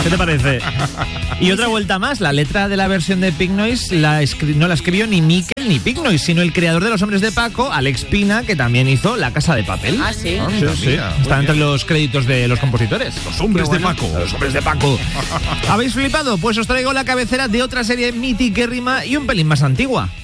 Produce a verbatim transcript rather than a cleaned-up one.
¿Qué te parece? Y otra vuelta más, la letra de la versión de Pink Noise la escri- no la escribió ni Miquel ni Pink Noise, sino el creador de Los Hombres de Paco, Alex Pina, que también hizo La Casa de Papel. Ah, sí. Sí, sí. Está entre los créditos de los compositores. Los Hombres de Paco. Los Hombres de Paco. ¿Habéis flipado? Pues os traigo la cabecera de otra serie mitiquérrima y un pelín más antigua.